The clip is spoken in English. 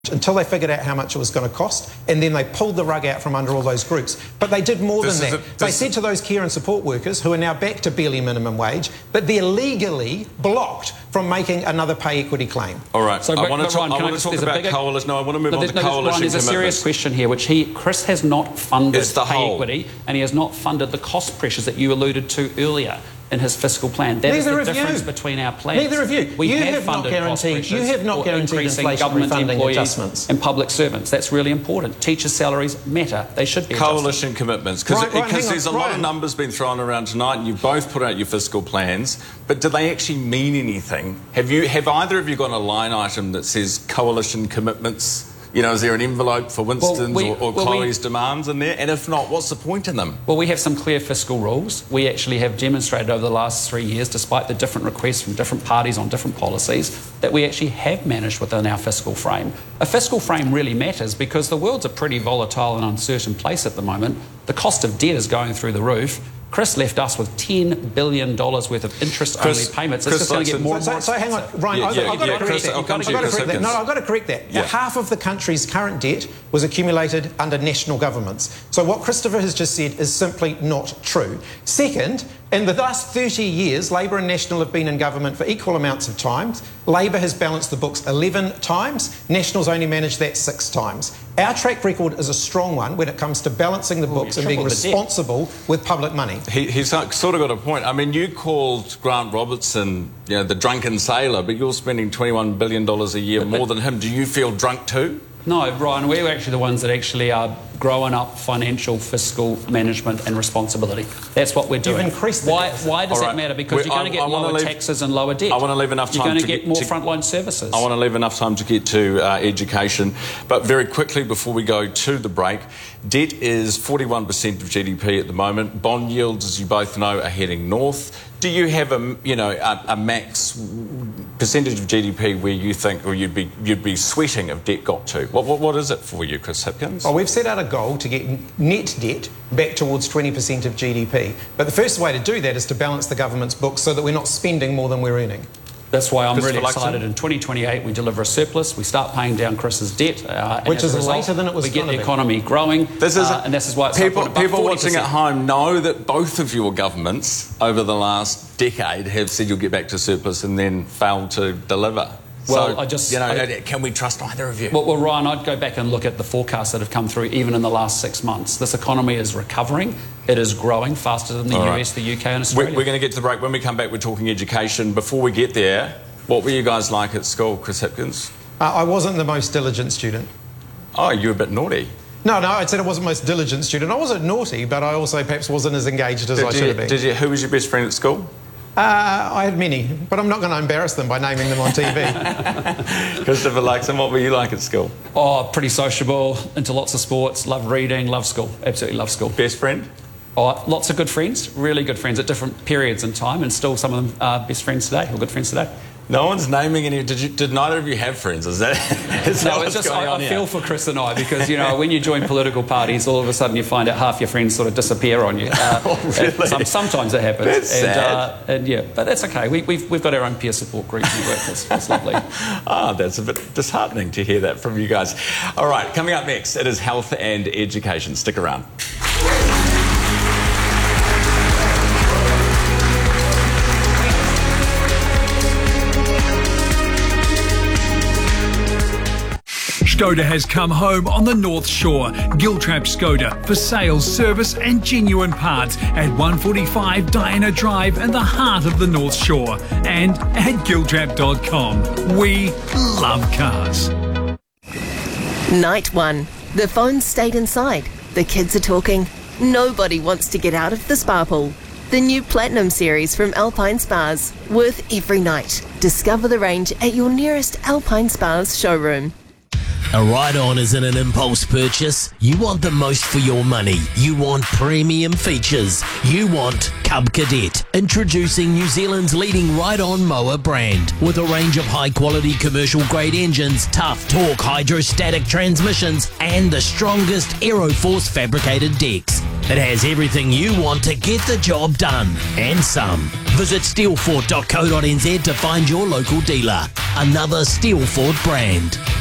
until they figured out how much it was going to cost, and then they pulled the rug out from under all those groups. But they did more than that. They said to those care and support workers, who are now back to barely minimum wage, that they're legally blocked from making another pay equity claim. All right, so I want to talk about coalition. No, I want to move on to coalition Ryan, there's a serious question here, which Chris has not funded pay equity, and he has not funded the cost pressures that you alluded to earlier in his fiscal plan. That is the difference between our plans. Neither of you. You have not guaranteed inflation government funding adjustments and public servants. That's really important. Teachers' salaries matter. They should be coalition commitments, because there's a lot of numbers being thrown around tonight, and you both put out your fiscal plans. But do they actually mean anything? Have either of you got a line item that says coalition commitments? You know, is there an envelope for Winston's or Chloe's demands in there? And if not, what's the point in them? Well, we have some clear fiscal rules. We actually have demonstrated over the last 3 years, despite the different requests from different parties on different policies, that we actually have managed within our fiscal frame. A fiscal frame really matters because the world's a pretty volatile and uncertain place at the moment. The cost of debt is going through the roof. Chris left us with $10 billion worth of interest-only payments. It's just going to get more and more. So hang on, Ryan, I've got to correct that. No, I've got to correct that. Yeah. Half of the country's current debt was accumulated under national governments. So what Christopher has just said is simply not true. Second, in the last 30 years, Labor and National have been in government for equal amounts of times. Labor has balanced the books 11 times. National's only managed that 6 times. Our track record is a strong one when it comes to balancing the books and being responsible with public money. He's sort of got a point. I mean, you called Grant Robertson, you know, the drunken sailor, but you're spending $21 billion a year more than him. Do you feel drunk too? No, Ryan, we're actually the ones that actually are growing up financial, fiscal management and responsibility. That's what we're doing. You've increased the Why does that matter? Because you're going to get lower taxes and lower debt. I want to leave enough time. You're going to get more frontline services. I want to leave enough time to get to education. But very quickly, before we go to the break, debt is 41% of GDP at the moment. Bond yields, as you both know, are heading north. Do you have a max percentage of GDP where you think, or you'd be sweating if debt got to? What is it for you, Chris Hipkins? Well, we've set out a goal to get net debt back towards 20% of GDP. But the first way to do that is to balance the government's books so that we're not spending more than we're earning. That's why I'm really excited. In 2028, we deliver a surplus. We start paying down Chris's debt, which is later than it was. We get the economy growing, and this is why it's people watching at home know that both of your governments over the last decade have said you'll get back to surplus and then failed to deliver. Well, so, can we trust either of you? Well, Ryan, I'd go back and look at the forecasts that have come through even in the last 6 months. This economy is recovering. It is growing faster than the US, the UK and Australia. We're going to get to the break. When we come back, we're talking education. Before we get there, what were you guys like at school, Chris Hipkins? I wasn't the most diligent student. Oh, you were a bit naughty. No, I said I wasn't the most diligent student. I wasn't naughty, but I also perhaps wasn't as engaged as I should have been. Who was your best friend at school? I had many, but I'm not going to embarrass them by naming them on TV. Christopher Luxon, what were you like at school? Oh, pretty sociable, into lots of sports, love reading, love school, absolutely love school. Best friend? Oh, lots of good friends, really good friends at different periods in time, and still some of them are best friends today, or good friends today. No one's naming any. Did neither of you have friends? Is that? No, it's just I feel for Chris and I because when you join political parties, all of a sudden you find out half your friends sort of disappear on you. Really? Sometimes it happens. That's sad. But that's okay. We've got our own peer support group and work. It's lovely. That's a bit disheartening to hear that from you guys. All right, coming up next, it is health and education. Stick around. Skoda has come home on the North Shore. Giltrap Skoda for sales, service and genuine parts at 145 Diana Drive in the heart of the North Shore. And at giltrap.com. We love cars. Night 1. The phones stayed inside. The kids are talking. Nobody wants to get out of the spa pool. The new Platinum series from Alpine Spas. Worth every night. Discover the range at your nearest Alpine Spas showroom. A ride-on isn't an impulse purchase. You want the most for your money. You want premium features. You want Cub Cadet. Introducing New Zealand's leading ride-on mower brand. With a range of high-quality commercial-grade engines, tough torque hydrostatic transmissions, and the strongest Aeroforce fabricated decks. It has everything you want to get the job done, and some. Visit steelford.co.nz to find your local dealer. Another Steelford brand.